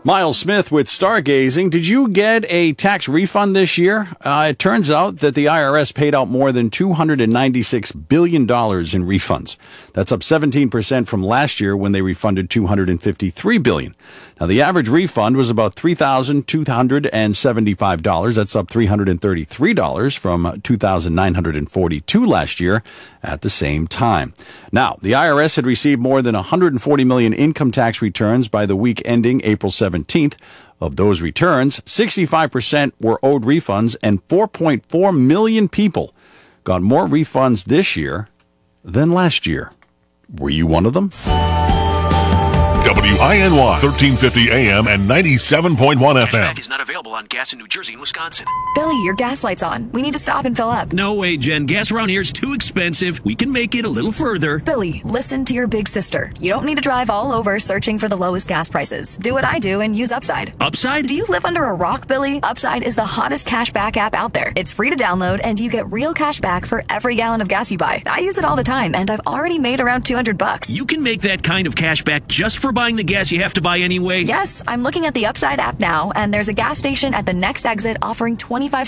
Miles Smith with Stargazing. Did you get a tax refund this year? It turns out that the IRS paid out more than $296 billion in refunds. That's up 17% from last year when they refunded $253 billion. Now, the average refund was about $3,275. That's up $333 from $2,942 last year at the same time. Now, the IRS had received more than 140 million income tax returns by the week ending April 17th. Of those returns, 65% were owed refunds, and 4.4 million people got more refunds this year than last year. Were you one of them? WINY 1350 AM and 97.1 FM. Cashback is not available on gas in New Jersey and Wisconsin. Billy, your gas light's on. We need to stop and fill up. No way, Jen. Gas around here is too expensive. We can make it a little further. Billy, listen to your big sister. You don't need to drive all over searching for the lowest gas prices. Do what I do and use Upside. Upside? Do you live under a rock, Billy? Upside is the hottest cashback app out there. It's free to download, and you get real cash back for every gallon of gas you buy. I use it all the time, and I've already made around $200. You can make that kind of cash back just for buying the gas you have to buy anyway? Yes, I'm looking at the Upside app now, and there's a gas station at the next exit offering 25